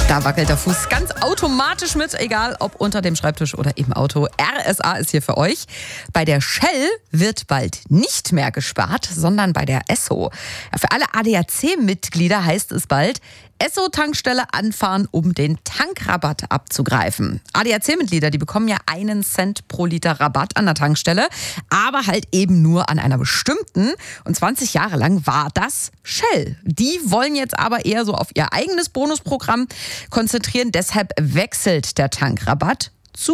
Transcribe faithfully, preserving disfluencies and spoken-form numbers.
Da wackelt der Fuß ganz automatisch mit, egal ob unter dem Schreibtisch oder im Auto. R S A ist hier für euch. Bei der Shell wird bald nicht mehr gespart, sondern bei der Esso. Für alle A D A C-Mitglieder heißt es bald, Esso-Tankstelle anfahren, um den Tankrabatt abzugreifen. A D A C-Mitglieder, die bekommen ja einen Cent pro Liter Rabatt an der Tankstelle, aber halt eben nur an einer bestimmten. Und zwanzig Jahre lang war das Shell. Die wollen jetzt aber eher so auf ihr eigenes Bonusprogramm konzentrieren. Deshalb wechselt der Tankrabatt